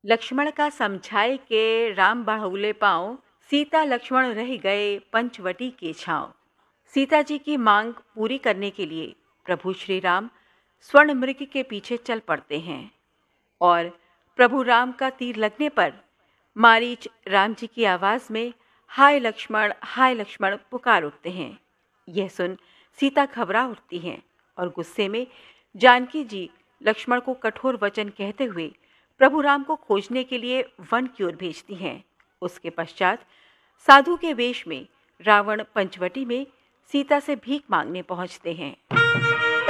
लक्ष्मण का समझाए के राम बढ़ौले पाँव, सीता लक्ष्मण रह गए पंचवटी के छांव। सीता जी की मांग पूरी करने के लिए प्रभु श्री राम स्वर्ण मृग के पीछे चल पड़ते हैं और प्रभु राम का तीर लगने पर मारीच राम जी की आवाज में हाय लक्ष्मण पुकार उठते हैं। यह सुन सीता घबरा उठती हैं और गुस्से में जानकी जी लक्ष्मण को कठोर वचन कहते हुए प्रभु राम को खोजने के लिए वन की ओर भेजती हैं। उसके पश्चात साधु के वेश में रावण पंचवटी में सीता से भीख मांगने पहुंचते हैं।